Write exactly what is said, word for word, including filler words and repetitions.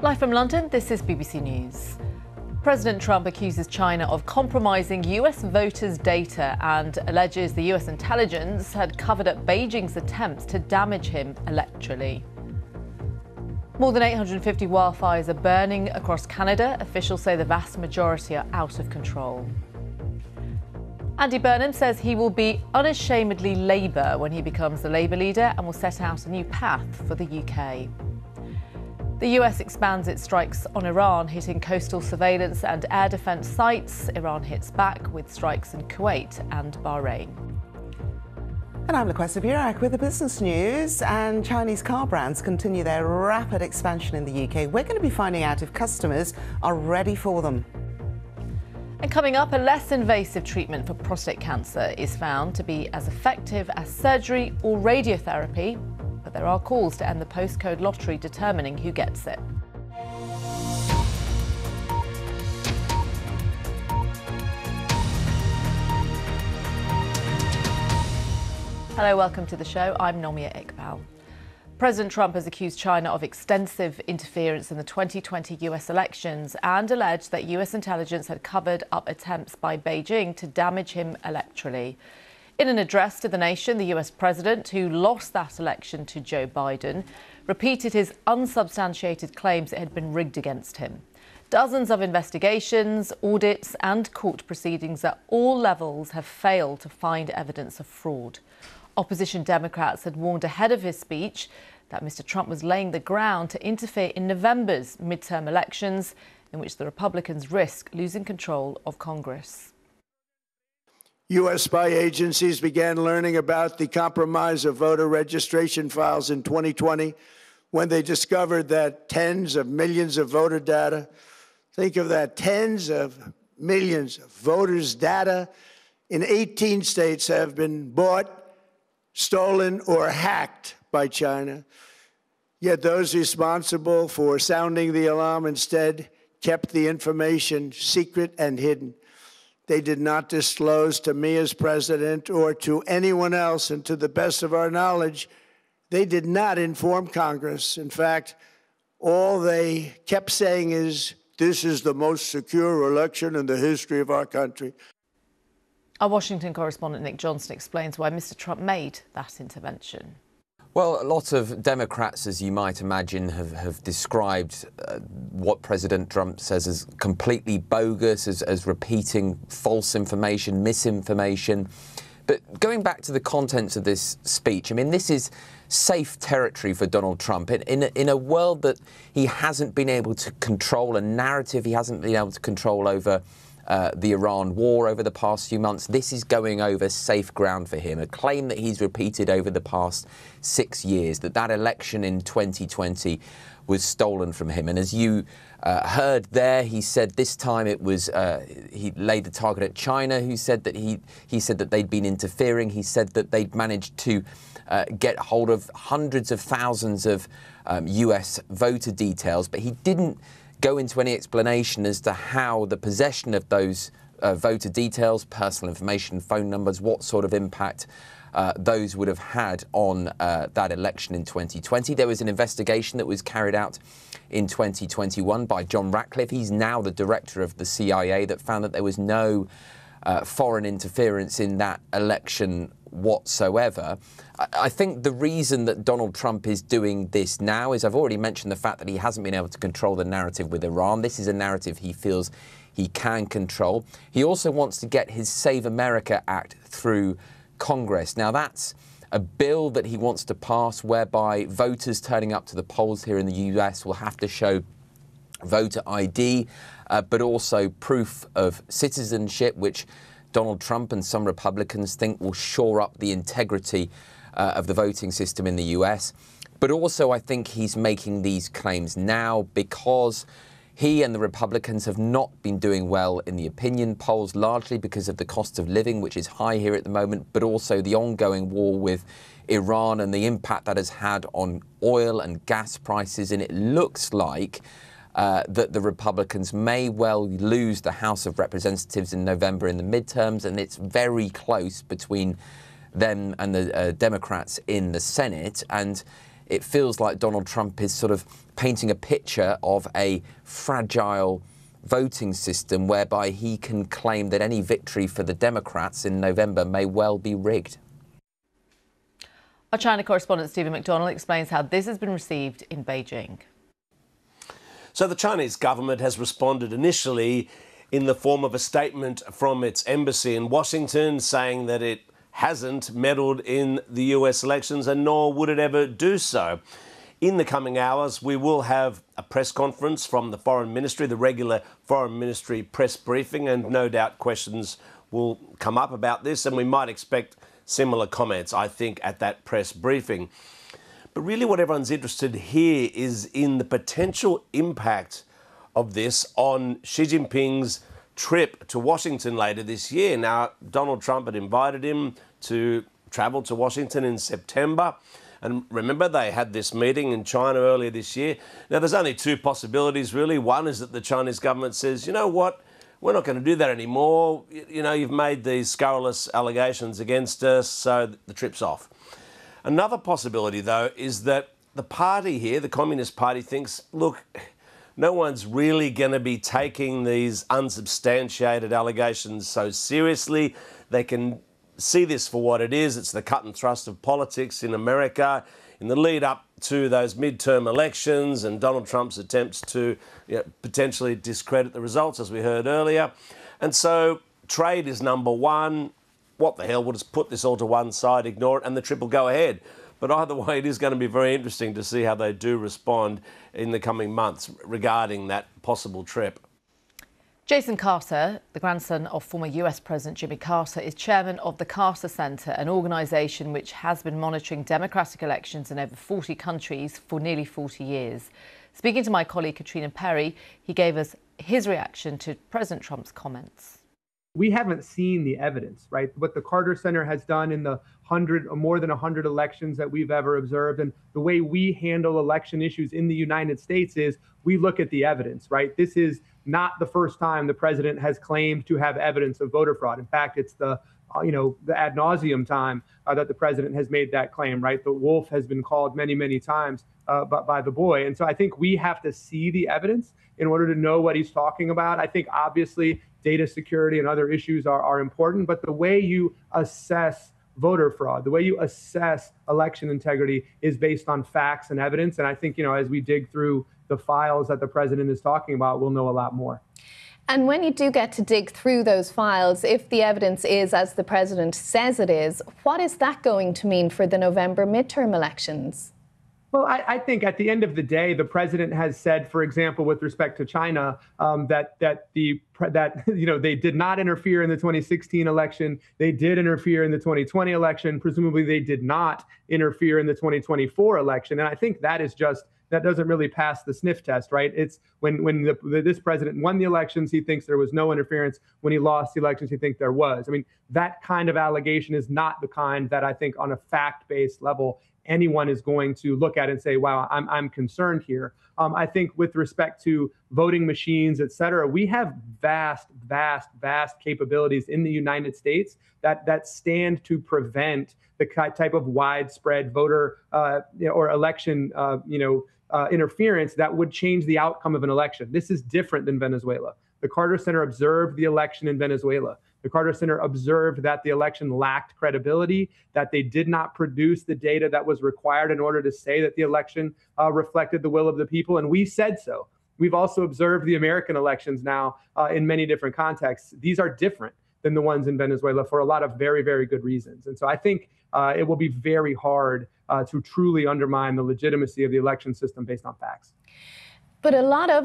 Live from London, this is B B C News. President Trump accuses China of compromising U S voters' data and alleges the U S intelligence had covered up Beijing's attempts to damage him electorally. More than eight hundred fifty wildfires are burning across Canada. Officials say the vast majority are out of control. Andy Burnham says he will be unashamedly Labour when he becomes the Labour leader and will set out a new path for the U K. The U S expands its strikes on Iran, hitting coastal surveillance and air defence sites. Iran hits back with strikes in Kuwait and Bahrain. And I'm Loquesta Burak with the business news. And Chinese car brands continue their rapid expansion in the U K. We're going to be finding out if customers are ready for them. And coming up, a less invasive treatment for prostate cancer is found to be as effective as surgery or radiotherapy. But there are calls to end the postcode lottery determining who gets it. Hello, welcome to the show. I'm Nomia Iqbal. President Trump has accused China of extensive interference in the twenty twenty U S elections and alleged that U S intelligence had covered up attempts by Beijing to damage him electorally. In an address to the nation, the U S president, who lost that election to Joe Biden, repeated his unsubstantiated claims it had been rigged against him. Dozens of investigations, audits and court proceedings at all levels have failed to find evidence of fraud. Opposition Democrats had warned ahead of his speech that Mister Trump was laying the ground to interfere in November's midterm elections, in which the Republicans risk losing control of Congress. U S spy agencies began learning about the compromise of voter registration files in twenty twenty when they discovered that tens of millions of voter data, think of that, tens of millions of voters' data in eighteen states have been bought, stolen, or hacked by China. Yet those responsible for sounding the alarm instead kept the information secret and hidden. They did not disclose to me as president or to anyone else, and to the best of our knowledge, they did not inform Congress. In fact, all they kept saying is, this is the most secure election in the history of our country. Our Washington correspondent Nick Johnston explains why Mister Trump made that intervention. Well, a lot of Democrats, as you might imagine, have, have described uh, what President Trump says as completely bogus, as, as repeating false information, misinformation. But going back to the contents of this speech, I mean, this is safe territory for Donald Trump. In, in, a, in a world that he hasn't been able to control, a narrative he hasn't been able to control over Uh, the Iran war over the past few months, this is going over safe ground for him. A claim that he's repeated over the past six years, that that election in twenty twenty was stolen from him. And as you uh, heard there, he said this time it was, uh, he laid the target at China, who said that he, he said that they'd been interfering. He said that they'd managed to uh, get hold of hundreds of thousands of um, U S voter details, but he didn't go into any explanation as to how the possession of those uh, voter details, personal information, phone numbers, what sort of impact uh, those would have had on uh, that election in twenty twenty. There was an investigation that was carried out in twenty twenty-one by John Ratcliffe. He's now the director of the C I A, that found that there was no uh, foreign interference in that election whatsoever. I think the reason that Donald Trump is doing this now is, I've already mentioned the fact that he hasn't been able to control the narrative with Iran. This is a narrative he feels he can control. He also wants to get his Save America Act through Congress. Now, that's a bill that he wants to pass whereby voters turning up to the polls here in the U S will have to show voter I D, uh, but also proof of citizenship, which Donald Trump and some Republicans think will shore up the integrity uh, of the voting system in the U S. But also, I think he's making these claims now because he and the Republicans have not been doing well in the opinion polls, largely because of the cost of living, which is high here at the moment, but also the ongoing war with Iran and the impact that has had on oil and gas prices. And it looks like Uh, that the Republicans may well lose the House of Representatives in November in the midterms, and it's very close between them and the uh, Democrats in the Senate. And it feels like Donald Trump is sort of painting a picture of a fragile voting system whereby he can claim that any victory for the Democrats in November may well be rigged. Our China correspondent Stephen McDonald explains how this has been received in Beijing. So the Chinese government has responded initially in the form of a statement from its embassy in Washington saying that it hasn't meddled in the U S elections and nor would it ever do so. In the coming hours, we will have a press conference from the Foreign Ministry, the regular Foreign Ministry press briefing, and no doubt questions will come up about this, and we might expect similar comments, I think, at that press briefing. But really what everyone's interested here is in the potential impact of this on Xi Jinping's trip to Washington later this year. Now, Donald Trump had invited him to travel to Washington in September. And remember, they had this meeting in China earlier this year. Now, there's only two possibilities, really. One is that the Chinese government says, you know what, we're not going to do that anymore. You know, you've made these scurrilous allegations against us, so the trip's off. Another possibility, though, is that the party here, the Communist Party, thinks, look, no one's really going to be taking these unsubstantiated allegations so seriously. They can see this for what it is. It's the cut and thrust of politics in America. In the lead up to those midterm elections and Donald Trump's attempts to you know, potentially discredit the results, as we heard earlier. And so trade is number one. What the hell, we'll just put this all to one side, ignore it, and the trip will go ahead. But either way, it is going to be very interesting to see how they do respond in the coming months regarding that possible trip. Jason Carter, the grandson of former U S President Jimmy Carter, is chairman of the Carter Center, an organisation which has been monitoring democratic elections in over forty countries for nearly forty years. Speaking to my colleague Katrina Perry, he gave us his reaction to President Trump's comments. We haven't seen the evidence, right? What the Carter Center has done in the hundred or more than one hundred elections that we've ever observed, and the way we handle election issues in the United States is we look at the evidence, right? This is not the first time the president has claimed to have evidence of voter fraud. In fact, it's the, uh, you know, the ad nauseum time uh, that the president has made that claim, right? The wolf has been called many, many times uh, by, by the boy. And so I think we have to see the evidence in order to know what he's talking about. I think obviously data security and other issues are, are important, but the way you assess voter fraud, the way you assess election integrity is based on facts and evidence. And I think, you know, as we dig through the files that the president is talking about, we'll know a lot more. And when you do get to dig through those files, if the evidence is as the president says it is, what is that going to mean for the November midterm elections? Well, I, I think at the end of the day, the president has said, for example, with respect to China, um, that that the that you know they did not interfere in the twenty sixteen election. They did interfere in the twenty twenty election. Presumably, they did not interfere in the twenty twenty-four election. And I think that is just that doesn't really pass the sniff test, right? It's when when the, the, this president won the elections, he thinks there was no interference. When he lost the elections, he thinks there was. I mean, that kind of allegation is not the kind that I think on a fact-based level anyone is going to look at and say, wow, I'm I'm concerned here. Um, I think with respect to voting machines, et cetera, we have vast, vast, vast capabilities in the United States that that stand to prevent the type of widespread voter uh, or election, uh, you know, uh, interference that would change the outcome of an election. This is different than Venezuela. The Carter Center observed the election in Venezuela. The Carter Center observed that the election lacked credibility, that they did not produce the data that was required in order to say that the election uh, reflected the will of the people, and we said so. We've also observed the American elections now uh, in many different contexts. These are different than the ones in Venezuela for a lot of very, very good reasons. And so I think uh, it will be very hard uh, to truly undermine the legitimacy of the election system based on facts. But a lot of